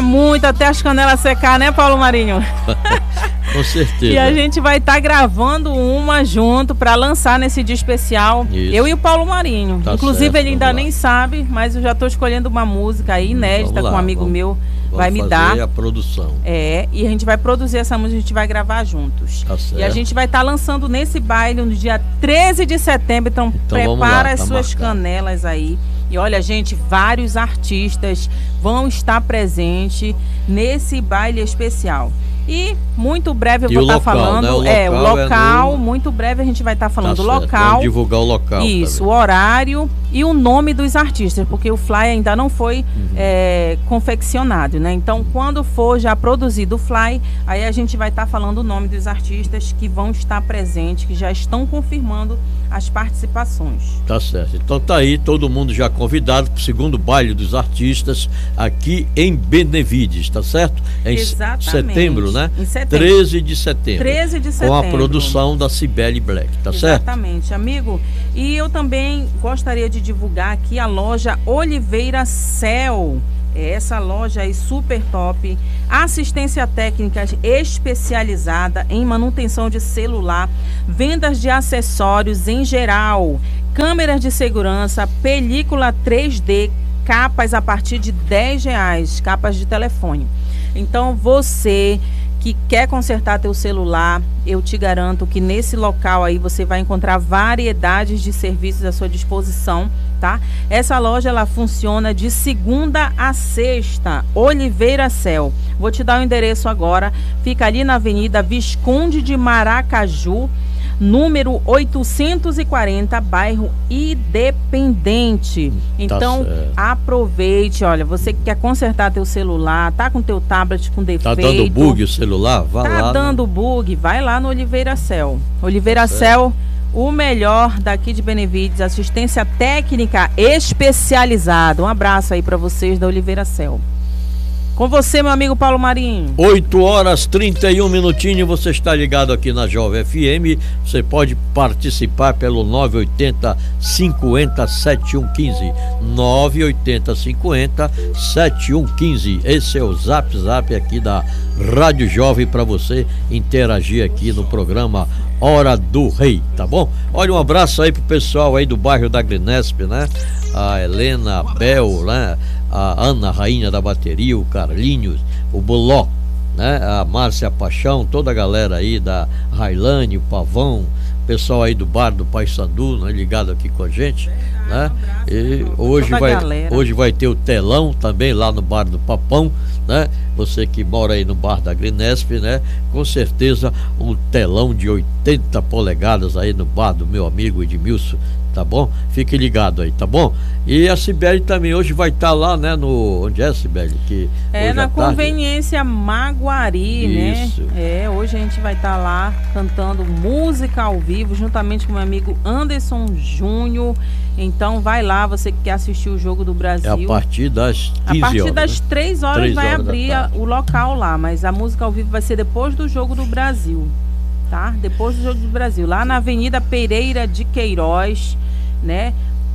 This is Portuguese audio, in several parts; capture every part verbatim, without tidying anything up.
gravar muito até as canelas secar, né, Paulo Marinho? Com certeza. E a gente vai estar tá gravando uma junto para lançar nesse dia especial. Isso. Eu e o Paulo Marinho. Tá Inclusive certo, ele ainda lá. nem sabe, mas eu já estou escolhendo uma música aí inédita lá, com um amigo vamos, meu. Vamos vai me fazer dar a produção. É, e a gente vai produzir essa música, a gente vai gravar juntos. Tá certo. E a gente vai estar tá lançando nesse baile no dia treze de setembro. Então, então prepara lá, as tá suas marcado. canelas aí. E olha, gente, vários artistas vão estar presentes nesse baile especial. E muito breve eu e vou estar tá local, falando. Né? O é, o local, é no... muito breve a gente vai estar tá falando tá do local. Vamos divulgar o local. Isso, o horário e o nome dos artistas, porque o flyer ainda não foi uhum. é, confeccionado, né? Então, quando for já produzido o flyer, aí a gente vai estar tá falando o nome dos artistas que vão estar presentes, que já estão confirmando as participações. Tá certo. Então tá aí, todo mundo já convidado para o segundo baile dos artistas aqui em Benevides, tá certo? Em Exatamente. setembro, né? Em setembro. treze de setembro. treze de setembro. Com a produção da Cibele Black, tá Exatamente, certo? Exatamente, amigo. E eu também gostaria de divulgar aqui a loja Oliveira Cell. Essa loja aí super top, assistência técnica especializada em manutenção de celular, vendas de acessórios em geral, câmeras de segurança, película três D, capas a partir de dez reais, capas de telefone. Então você que quer consertar teu celular, eu te garanto que nesse local aí você vai encontrar variedades de serviços à sua disposição, tá? Essa loja ela funciona de segunda a sexta, Oliveira Cell. Vou te dar o endereço agora, fica ali na Avenida Visconde de Maracaju, número oitocentos e quarenta, bairro Independente. Então, tá aproveite, olha, você que quer consertar teu celular, tá com teu tablet com defeito. Tá dando bug o celular? Vai tá lá. Tá dando no... bug? Vai lá no Oliveira Cell. Oliveira tá Cell, o melhor daqui de Benevides, assistência técnica especializada. Um abraço aí para vocês da Oliveira Cell. Com você, meu amigo Paulo Marinho. oito horas e trinta e um minutinhos, você está ligado aqui na Jovem F M. Você pode participar pelo nove oito zero, cinco zero, sete um um cinco. nove oito zero, cinco zero, sete um um cinco. Esse é o Zap Zap aqui da Rádio Jovem para você interagir aqui no programa Hora do Rei, tá bom? Olha, um abraço aí pro pessoal aí do bairro da Grinesp, né? A Helena, a Bel, né? A Ana, rainha da bateria, o Carlinhos, o Boló, né? A Márcia Paixão, toda a galera aí da Railane, o Pavão, pessoal aí do bar do Pai Sandu, né? Ligado aqui com a gente, né? E hoje vai, hoje vai ter o telão também lá no bar do Papão, né? Você que mora aí no bar da Grinesp, né? Com certeza um telão de oitenta polegadas aí no bar do meu amigo Edmilson, tá bom? Fique ligado aí, tá bom? E a Cibele também hoje vai estar tá lá, né? No, onde é, Cibele? Que é na Conveniência Maguari, Isso. né? É, hoje a gente vai estar tá lá cantando música ao vivo, juntamente com o meu amigo Anderson Júnior. Então vai lá, você que quer assistir o Jogo do Brasil. É a partir das quinze horas. A partir horas, das né? três horas três vai horas abrir o local lá, mas a música ao vivo vai ser depois do Jogo do Brasil, tá? Depois do Jogo do Brasil, lá na Avenida Pereira de Queiroz, né?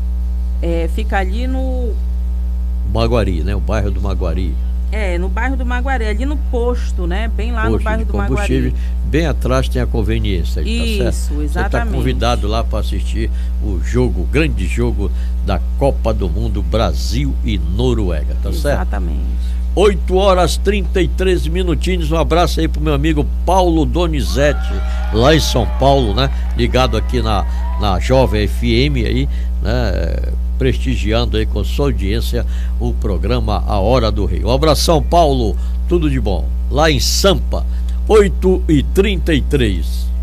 É, fica ali no Maguari, né? O bairro do Maguari. É, no bairro do Maguari, ali no posto, né? Bem lá posto no bairro do Maguari. Bem atrás tem a Conveniência. Isso, tá certo? Exatamente. Você está convidado lá para assistir o jogo, o grande jogo da Copa do Mundo Brasil e Noruega, tá exatamente. certo? Exatamente. oito horas e trinta e três minutinhos. Um abraço aí pro meu amigo Paulo Donizete, lá em São Paulo, né? Ligado aqui na, na Jovem F M aí, né? Prestigiando aí com sua audiência o programa A Hora do Rei. Um abração, Paulo, tudo de bom. Lá em Sampa, oito e trinta e três.